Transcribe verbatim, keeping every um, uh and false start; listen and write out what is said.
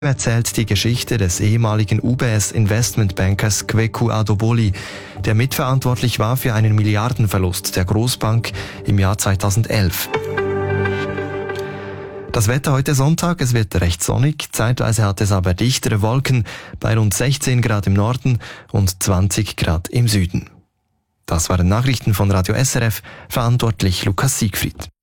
erzählt die Geschichte des ehemaligen U B S-Investmentbankers Kweku Adoboli, der mitverantwortlich war für einen Milliardenverlust der Großbank im Jahr zweitausendelf. Das Wetter heute Sonntag, es wird recht sonnig, zeitweise hat es aber dichtere Wolken bei rund sechzehn Grad im Norden und zwanzig Grad im Süden. Das waren Nachrichten von Radio S R F, verantwortlich Lukas Siegfried.